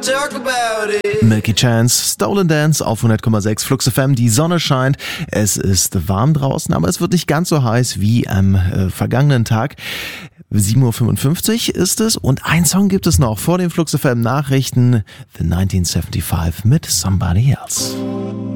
talk about it. Milky Chance, Stolen Dance auf 100,6 Flux FM. Die Sonne scheint, es ist warm draußen, aber es wird nicht ganz so heiß wie am vergangenen Tag. 7:55 Uhr ist es und ein Song gibt es noch vor den Flux FM Nachrichten. The 1975 mit Somebody Else.